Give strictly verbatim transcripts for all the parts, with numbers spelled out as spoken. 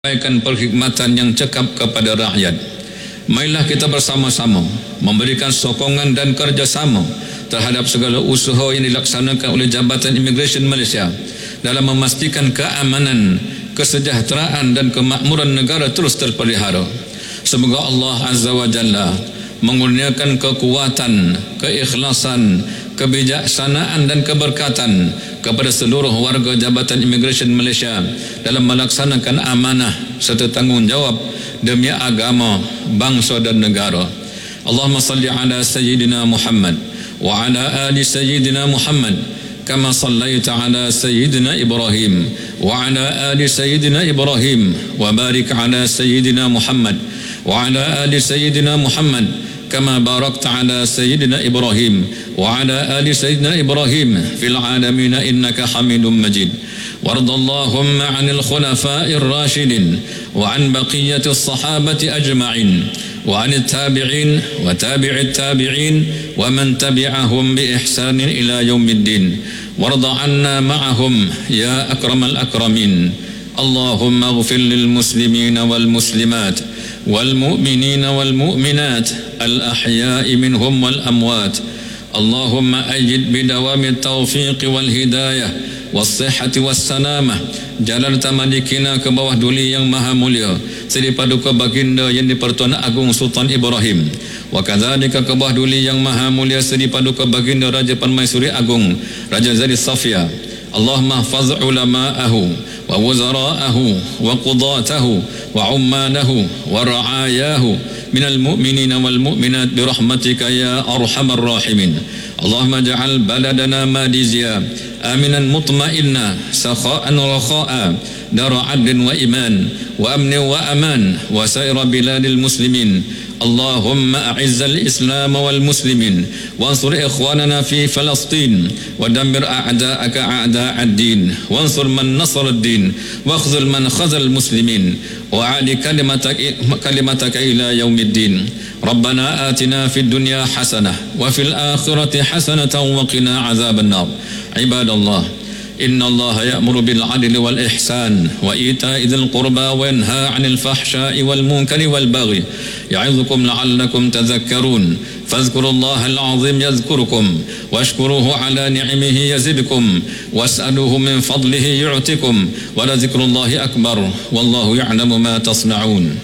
Sampaikan perkhidmatan yang cekap kepada rakyat. Marilah kita bersama-sama memberikan sokongan dan kerjasama terhadap segala usaha yang dilaksanakan oleh Jabatan Imigresen Malaysia dalam memastikan keamanan, kesejahteraan dan kemakmuran negara terus terpelihara. Semoga Allah Azza wa Jalla mengurniakan kekuatan, keikhlasan, kebijaksanaan dan keberkatan kepada seluruh warga Jabatan Imigresen Malaysia dalam melaksanakan amanah serta tanggungjawab demi agama, bangsa dan negara. Allahumma salli ala Sayyidina Muhammad wa ala ali Sayyidina Muhammad kama sallaita ala Sayyidina Ibrahim wa ala ali Sayyidina Ibrahim wa barik ala Sayyidina Muhammad wa ala ali Sayyidina Muhammad كما باركت على سيدنا إبراهيم وعلى آل سيدنا إبراهيم في العالمين إنك حميد مجيد. وارض اللهم عن الخلفاء الراشدين وعن بقية الصحابة أجمعين وعن التابعين وتابع التابعين ومن تبعهم بإحسان إلى يوم الدين. وارض عنا معهم يا أكرم الأكرمين. اللهم اغفر للمسلمين والمسلمات والمؤمنين والمؤمنات الأحياء منهم والأموات. اللهم أيد بدوام التوفيق والهداية والصحة والسلامة Jalan Tamadikina ke bawah duli yang maha mulia Seri Paduka Baginda yang di-Pertuan Agung Sultan Ibrahim, wa kadzalika ke bawah duli yang maha mulia Seri Paduka Baginda Raja Permaisuri Agung Raja Zari Safia. Allahumma hafaz ulama'ahu wa wuzara'ahu wa qudatahu wa ummanahu wa ra'ayahu minal mu'minina wal mu'minat birahmatika ya arhamar rahimin. Allahumma ja'al baladana madizya aminan mutma'inna sakha'an wa rakha'a dara adlin wa iman wa amni wa aman wa saira biladil muslimin. اللهم أعز الإسلام والمسلمين وانصر إخواننا في فلسطين ودمر أعداءك أعداء الدين وانصر من نصر الدين واخذل من خذل المسلمين وعلِ كلمتك, كلمتك إلى يوم الدين. ربنا آتنا في الدنيا حسنة وفي الآخرة حسنة وقنا عذاب النار. عباد الله، إن الله يأمر بالعدل والإحسان وإيتاء ذي القربى وينهى عن الفحشاء والمنكر والبغي يعظكم لعلكم تذكرون. فاذكروا الله العظيم يذكركم واشكروه على نعمه يزدكم واسألوه من فضله يعطكم ولذكر الله أكبر والله يعلم ما تصنعون.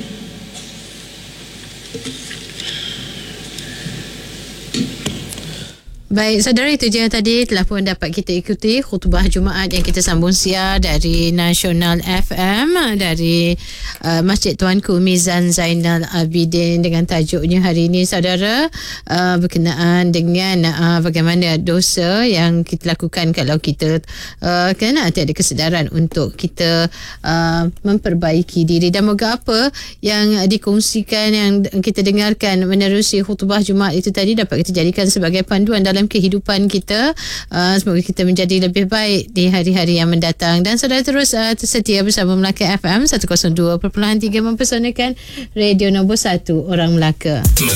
Baik, saudara, itu je tadi telah pun dapat kita ikuti khutbah Jumaat yang kita sambung siar dari Nasional F M dari uh, Masjid Tuanku Mizan Zainal Abidin dengan tajuknya hari ini, saudara, uh, berkenaan dengan uh, bagaimana dosa yang kita lakukan kalau kita uh, kerana tiada kesedaran untuk kita uh, memperbaiki diri. Dan moga apa yang dikongsikan, yang kita dengarkan menerusi khutbah Jumaat itu tadi dapat kita jadikan sebagai panduan dalam kehidupan kita. Uh, semoga kita menjadi lebih baik di hari-hari yang mendatang. Dan saudara terus uh, tersetia bersama Melaka F M seratus dua perpuluhan tiga mempersanakan radio nombor satu orang Melaka.